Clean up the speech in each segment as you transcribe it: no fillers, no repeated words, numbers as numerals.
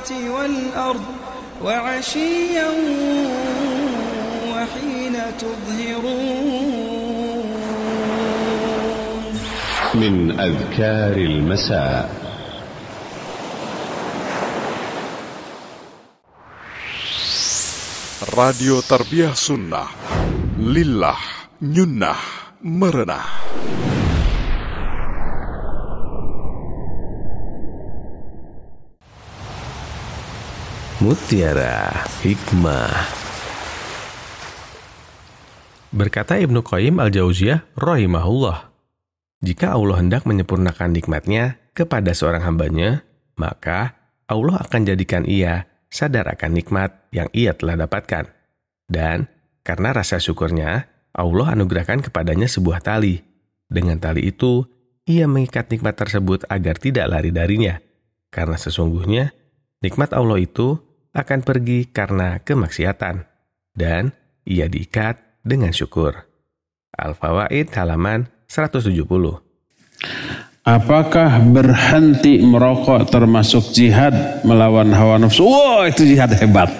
والأرض وعشيا وحين تظهرون. من أذكار المساء. Radio Tarbiyah Sunnah, Lillah, Nyunnah, Merenah. Mutiara Hikmah. Berkata Ibnu Qayyim al-Jauziyah rahimahullah, jika Allah hendak menyempurnakan nikmatnya kepada seorang hambanya, maka Allah akan jadikan ia sadar akan nikmat yang ia telah dapatkan. Dan karena rasa syukurnya, Allah anugerahkan kepadanya sebuah tali. Dengan tali itu, ia mengikat nikmat tersebut agar tidak lari darinya. Karena sesungguhnya, nikmat Allah itu akan pergi karena kemaksiatan. Dan ia diikat dengan syukur. Al-Fawaid halaman 170. Apakah berhenti merokok termasuk jihad melawan hawa nafsu? Wah, itu jihad hebat.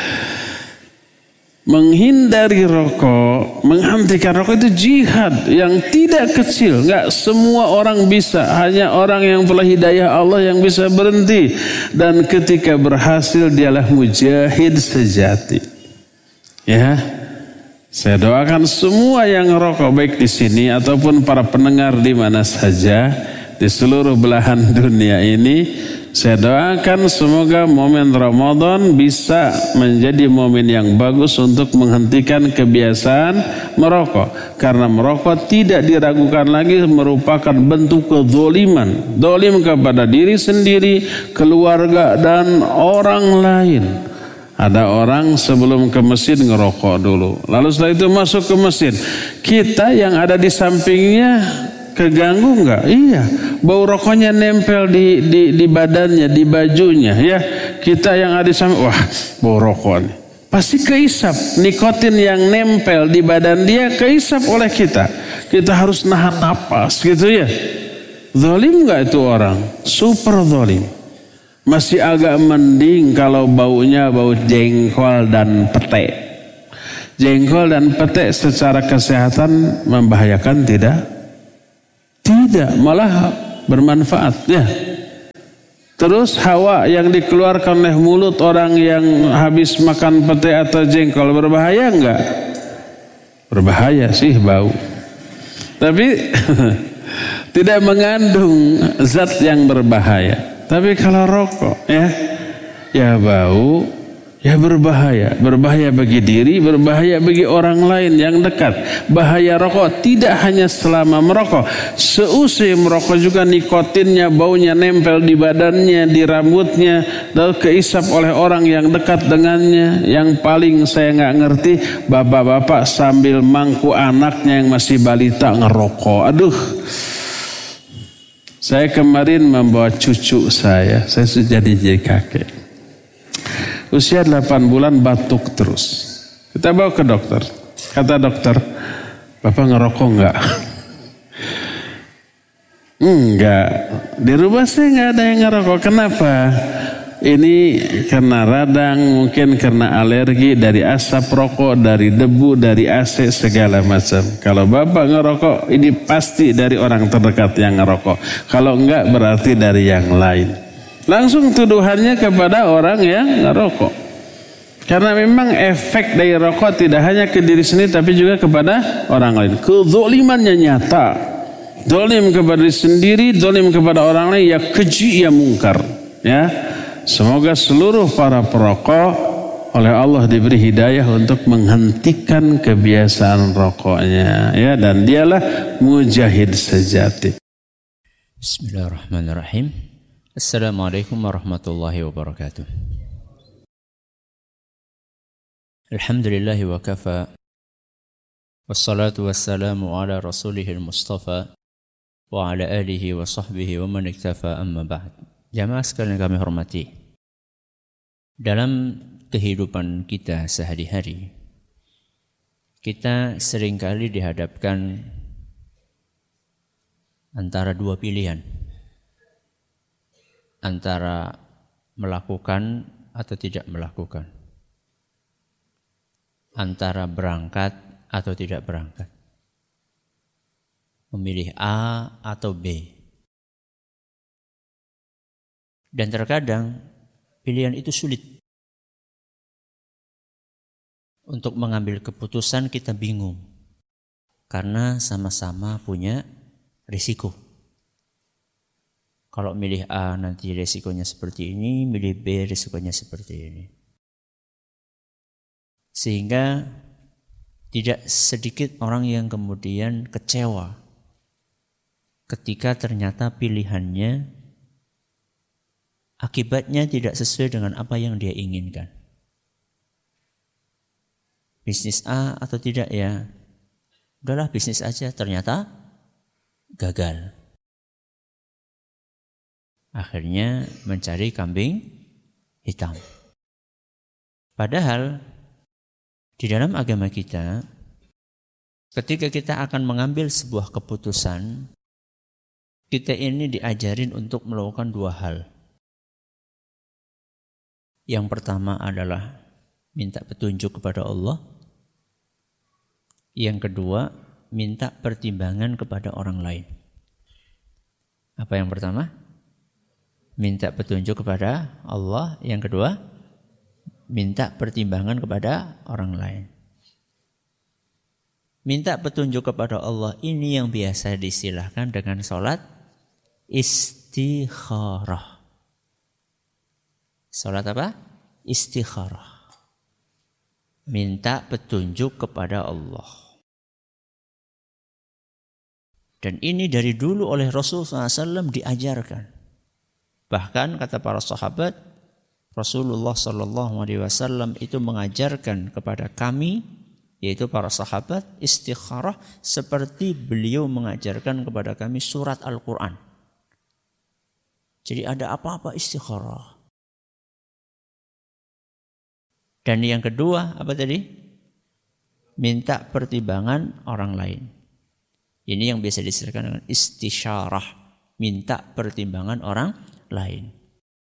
Menghindari rokok, menghentikan rokok itu jihad yang tidak kecil. Enggak semua orang bisa, hanya orang yang telah hidayah Allah yang bisa berhenti. Dan ketika berhasil dialah mujahid sejati. Ya, saya doakan semua yang rokok baik di sini ataupun para pendengar di mana saja di seluruh belahan dunia ini. Saya doakan semoga momen Ramadan bisa menjadi momen yang bagus untuk menghentikan kebiasaan merokok. Karena merokok tidak diragukan lagi merupakan bentuk kezaliman. Zalim kepada diri sendiri, keluarga, dan orang lain. Ada orang sebelum ke masjid ngerokok dulu. Lalu setelah itu masuk ke masjid. Kita yang ada di sampingnya keganggu enggak? Iya, bau rokoknya nempel di badannya, di bajunya, ya. Kita yang ada di samping, wah, bau rokok nih. Pasti keisap, nikotin yang nempel di badan dia keisap oleh kita. Kita harus nahan napas, gitu ya. Zalim enggak itu orang? Super zalim. Masih agak mending kalau baunya bau jengkol dan pete. Jengkol dan pete secara kesehatan membahayakan tidak? Tidak, malah bermanfaat ya. Terus hawa yang dikeluarkan oleh mulut orang yang habis makan pete atau jengkol berbahaya enggak? Berbahaya sih bau. Tapi tidak mengandung zat yang berbahaya. Tapi kalau rokok ya bau, ya berbahaya. Berbahaya bagi diri, berbahaya bagi orang lain yang dekat. Bahaya rokok tidak hanya selama merokok. Seusai merokok juga nikotinnya, baunya nempel di badannya, di rambutnya, lalu keisap oleh orang yang dekat dengannya. Yang paling saya nggak ngerti, bapak-bapak sambil mangku anaknya yang masih balita ngerokok. Aduh. Saya kemarin membawa cucu saya sudah jadi kakek. Usia 8 bulan batuk terus. Kita bawa ke dokter. Kata dokter, Bapak ngerokok enggak? Enggak. Di rumah saya enggak ada yang ngerokok. Kenapa? Ini karena radang, mungkin karena alergi dari asap rokok, dari debu, dari AC, segala macam. Kalau Bapak ngerokok, ini pasti dari orang terdekat yang ngerokok. Kalau enggak berarti dari yang lain. Langsung tuduhannya kepada orang yang ngerokok. Karena memang efek dari rokok tidak hanya ke diri sendiri tapi juga kepada orang lain. Kezalimannya nyata. Zalim kepada diri sendiri, zalim kepada orang lain, ya keji, ya mungkar. Ya. Semoga seluruh para perokok oleh Allah diberi hidayah untuk menghentikan kebiasaan rokoknya. Ya, dan dialah mujahid sejati. Bismillahirrahmanirrahim. Assalamualaikum warahmatullahi wabarakatuh. Alhamdulillahi wa kafa. Wassalatu wassalamu ala rasulihil mustafa wa ala alihi wa sahbihi wa man iktafa amma ba'd. Jamaah sekalian kami hormati. Dalam kehidupan kita sehari-hari, kita seringkali dihadapkan antara dua pilihan. Antara melakukan atau tidak melakukan, antara berangkat atau tidak berangkat, memilih A atau B. Dan terkadang pilihan itu sulit. Untuk mengambil keputusan kita bingung, karena sama-sama punya risiko. Kalau milih A nanti risikonya seperti ini, milih B risikonya seperti ini. Sehingga tidak sedikit orang yang kemudian kecewa ketika ternyata pilihannya akibatnya tidak sesuai dengan apa yang dia inginkan. Bisnis A atau tidak ya? Udahlah bisnis aja, ternyata gagal. Akhirnya mencari kambing hitam. Padahal di dalam agama kita, ketika kita akan mengambil sebuah keputusan, kita ini diajarin untuk melakukan dua hal. Yang pertama adalah minta petunjuk kepada Allah. Yang kedua, minta pertimbangan kepada orang lain. Apa yang pertama? Minta petunjuk kepada Allah. Yang kedua, minta pertimbangan kepada orang lain. Minta petunjuk kepada Allah ini yang biasa diistilahkan dengan sholat istikharah. Sholat apa? Istikharah. Minta petunjuk kepada Allah. Dan ini dari dulu oleh Rasulullah SAW diajarkan. Bahkan kata para sahabat, Rasulullah SAW itu mengajarkan kepada kami, yaitu para sahabat, istikharah seperti beliau mengajarkan kepada kami surat Al-Quran. Jadi ada apa-apa istikharah. Dan yang kedua apa tadi? Minta pertimbangan orang lain. Ini yang biasa disebutkan dengan istisyarah, minta pertimbangan orang lain.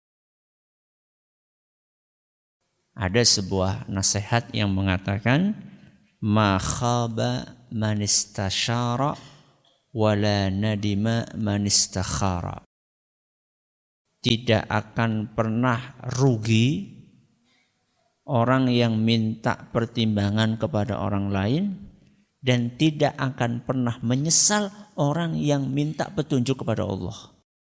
Ada sebuah nasihat yang mengatakan, ma khaba man istasyara wala nadima man istakhara. Tidak akan pernah rugi orang yang minta pertimbangan kepada orang lain, dan tidak akan pernah menyesal orang yang minta petunjuk kepada Allah.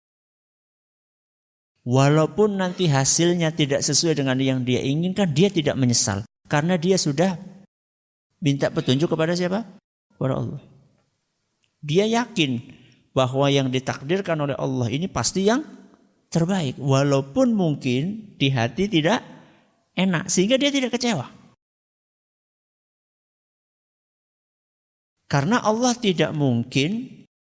Walaupun nanti hasilnya tidak sesuai dengan yang dia inginkan, dia tidak menyesal. Karena dia sudah minta petunjuk kepada siapa? Kepada Allah. Dia yakin bahwa yang ditakdirkan oleh Allah ini pasti yang terbaik. Walaupun mungkin di hati tidak enak, sehingga dia tidak kecewa. Karena Allah tidak mungkin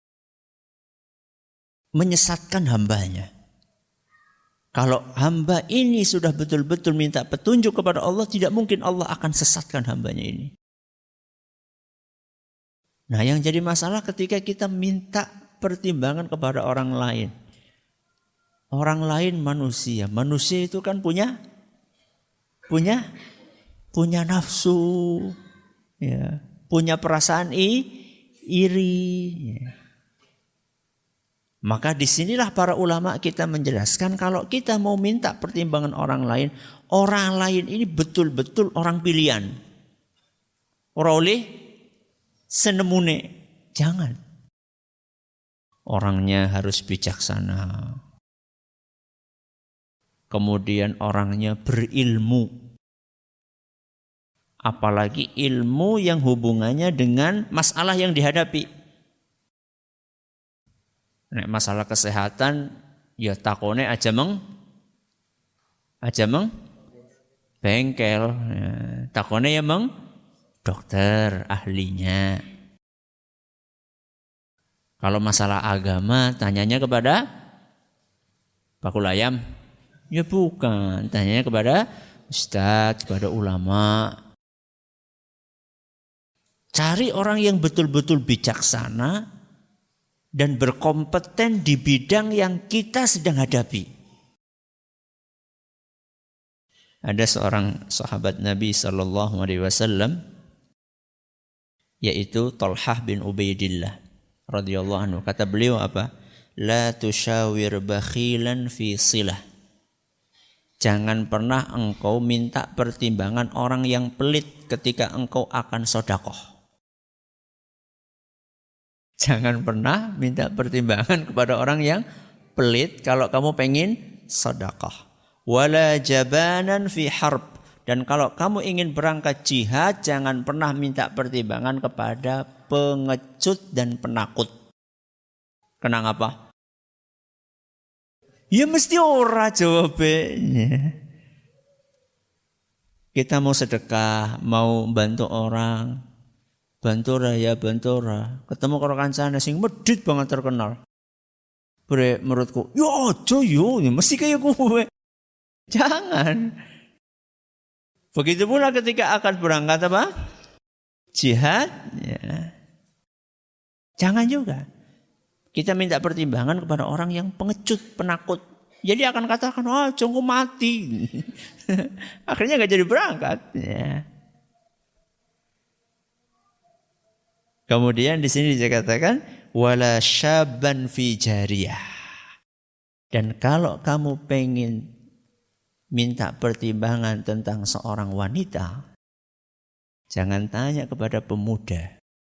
menyesatkan hambanya. Kalau hamba ini sudah betul-betul minta petunjuk kepada Allah, tidak mungkin Allah akan sesatkan hambanya ini. Nah, yang jadi masalah ketika kita minta pertimbangan kepada orang lain. Orang lain manusia. Manusia itu kan punya nafsu, ya, punya perasaan iri. Ya. Maka disinilah para ulama kita menjelaskan kalau kita mau minta pertimbangan orang lain ini betul-betul orang pilihan. Ora oleh senemune, jangan. Orangnya harus bijaksana. Kemudian orangnya berilmu. Apalagi ilmu yang hubungannya dengan masalah yang dihadapi. Nek masalah kesehatan, ya takone aja meng bengkel. Ya, takone ya meng dokter ahlinya. Kalau masalah agama, tanyanya kepada Pak Kulayam. Ya bukan, tanyanya kepada ustadz, kepada ulama. Cari orang yang betul-betul bijaksana dan berkompeten di bidang yang kita sedang hadapi. Ada seorang sahabat Nabi sallallahu alaihi wasallam yaitu Talhah bin Ubaidillah radhiyallahu anhu. Kata beliau apa? La tusyawir bakhilan fi silah. Jangan pernah engkau minta pertimbangan orang yang pelit ketika engkau akan sedekah. Jangan pernah minta pertimbangan kepada orang yang pelit kalau kamu pengen sedekah. Wala jabanan fi harb. Dan kalau kamu ingin berangkat jihad, jangan pernah minta pertimbangan kepada pengecut dan penakut. Kenapa? Ya mesti ora jawabannya. Kita mau sedekah, mau bantu orang, bantu ora ya bantu ora. Ketemu karo kancane sing medhit banget terkenal. Bre menurutku, yo aja yo, mesti kayak gue. Jangan. Begitu pula ketika akan berangkat apa? Jihad. Ya. Jangan juga. Kita minta pertimbangan kepada orang yang pengecut, penakut. Jadi akan katakan, jongko mati. Akhirnya gak jadi berangkat. Ya. Kemudian di sini dikatakan, wala syaban fi jariyah. Dan kalau kamu pengen minta pertimbangan tentang seorang wanita, jangan tanya kepada pemuda.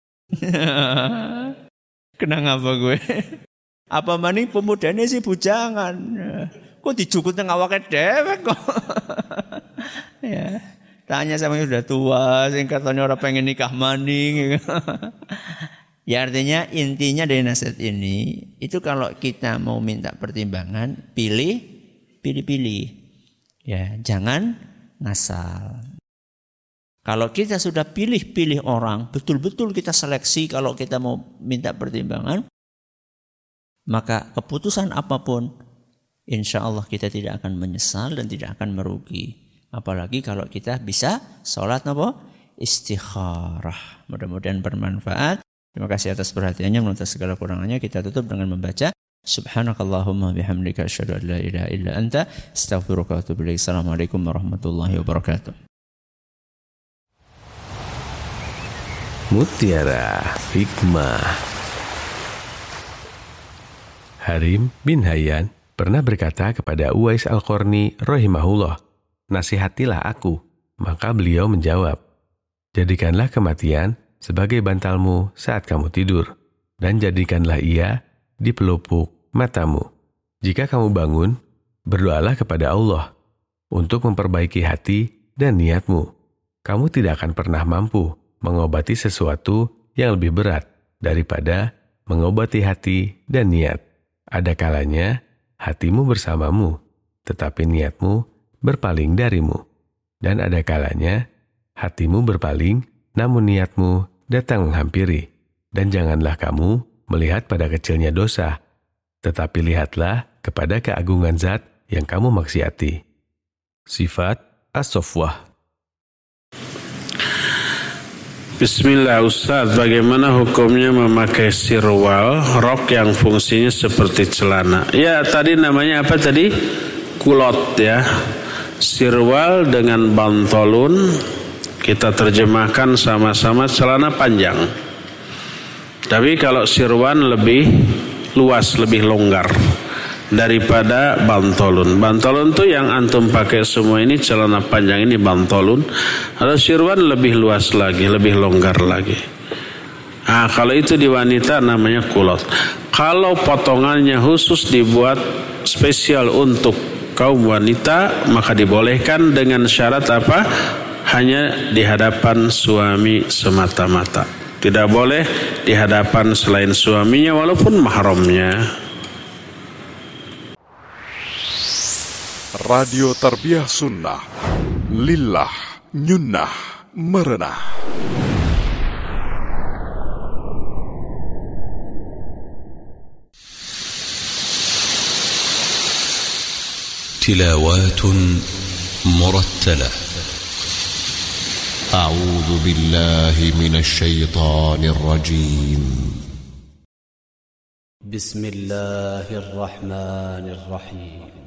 Kenapa gue? Apa maning pemudanya sih bujangan? Kok dijukut tengah awake dewek kok? Ya, tanya sama yang sudah tua, sing katanya orang pengen nikah maning. Ya artinya intinya dari nasihat ini, itu kalau kita mau minta pertimbangan, pilih-pilih. Ya, jangan ngasal. Kalau kita sudah pilih-pilih orang, betul-betul kita seleksi kalau kita mau minta pertimbangan, maka keputusan apapun, insya Allah kita tidak akan menyesal dan tidak akan merugi. Apalagi kalau kita bisa sholat apa? Istikharah. Mudah-mudahan bermanfaat. Terima kasih atas perhatiannya. Menurut segala kurangannya kita tutup dengan membaca Subhanakallahumma bihamdika asyhadu an la ilaha illa anta astaghfiruka wa atubu ilaik. Assalamualaikum warahmatullahi wabarakatuh. Mutiara Hikmah. Harim bin Hayyan pernah berkata kepada Uwais Al-Qarni rahimahullah, "Nasihatilah aku." Maka beliau menjawab, "Jadikanlah kematian sebagai bantalmu saat kamu tidur, dan jadikanlah ia di pelupuk matamu. Jika kamu bangun, berdoalah kepada Allah untuk memperbaiki hati dan niatmu. Kamu tidak akan pernah mampu mengobati sesuatu yang lebih berat daripada mengobati hati dan niat. Ada kalanya hatimu bersamamu, tetapi niatmu berpaling darimu. Dan ada kalanya hatimu berpaling, namun niatmu datang menghampiri. Dan janganlah kamu melihat pada kecilnya dosa, tetapi lihatlah kepada keagungan zat yang kamu maksiati." Sifat As-Sofwah. Bismillah Ustaz, bagaimana hukumnya memakai sirwal, rok yang fungsinya seperti celana? Ya tadi namanya apa tadi? Kulot ya. Sirwal dengan bantolun, kita terjemahkan sama-sama celana panjang. Tapi kalau sirwan lebih luas, lebih longgar daripada bantolun. Bantolun tuh yang antum pakai semua ini, celana panjang ini bantolun. Kalau sirwan lebih luas lagi, lebih longgar lagi. Kalau itu di wanita namanya kulot. Kalau potongannya khusus dibuat spesial untuk kaum wanita, maka dibolehkan dengan syarat apa? Hanya di hadapan suami semata-mata. Tidak boleh di hadapan selain suaminya walaupun mahramnya. Radio Tarbiyah Sunnah, lillah, nyunnah, merenah. تلاوات مرتلة. أعوذ بالله من الشيطان الرجيم. بسم الله الرحمن الرحيم.